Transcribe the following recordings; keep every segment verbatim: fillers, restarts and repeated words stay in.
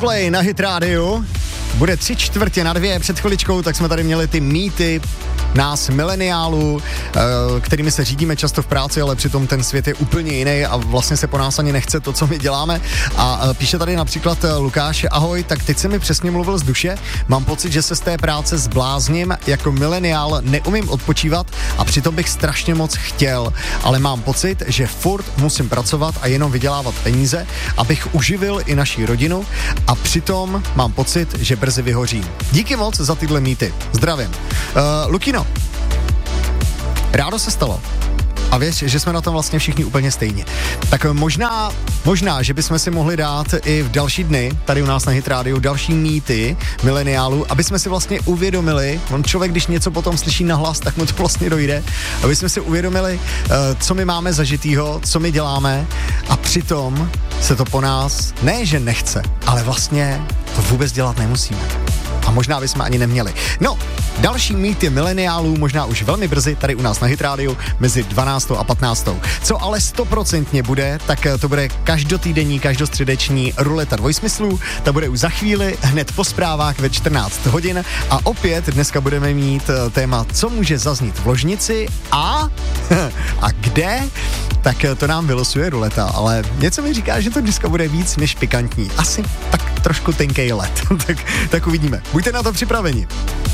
Coldplay na Hit rádiu. Bude tři čtvrtě na dvě, před chviličkou, tak jsme tady měli ty mýty nás mileniálů, kterými se řídíme často v práci, ale přitom ten svět je úplně jiný a vlastně se po nás ani nechce to, co my děláme. A píše tady například Lukáš: ahoj, tak teď se mi přesně mluvil z duše, mám pocit, že se z té práce zblázním, jako mileniál neumím odpočívat a přitom bych strašně moc chtěl, ale mám pocit, že furt musím pracovat a jenom vydělávat peníze, abych uživil i naši rodinu a přitom mám pocit, že brzy vyhořím. Díky moc za tyhle mýty. Zdravím. Uh, Lukino, rádo se stalo. A věř, že jsme na tom vlastně všichni úplně stejně. Tak možná, možná, že bychom si mohli dát i v další dny, tady u nás na Hit rádiu, další mýty mileniálů, aby jsme si vlastně uvědomili, on člověk, když něco potom slyší nahlas, tak mu to vlastně dojde, aby jsme si uvědomili, co my máme zažitýho, co my děláme a přitom se to po nás, ne že nechce, ale vlastně to vůbec dělat nemusíme. A možná bychom ani neměli. No, další mýty mileniálů možná už velmi brzy tady u nás na Hit rádiu mezi dvanáctou a patnáctou. Co ale stoprocentně bude, tak to bude každotýdenní, každostředeční ruleta dvojsmyslů. Ta bude už za chvíli, hned po zprávách ve čtrnáct hodin a opět dneska budeme mít téma, co může zaznít v ložnici a a kde, tak to nám vylosuje ruleta, ale něco mi říká, že to dneska bude víc než pikantní. Asi tak trošku tenkej led. tak, tak uvidíme. Buďte na to připraveni.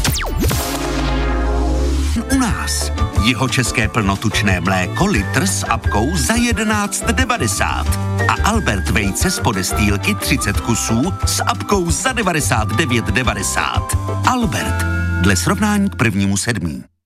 U nás jihočeské plnotučné mléko litr s apkou za jedenáct devadesát a Albert vejce z podestýlky třicet kusů s apkou za devadesát devět devadesát. Albert, dle srovnání k prvnímu sedmí.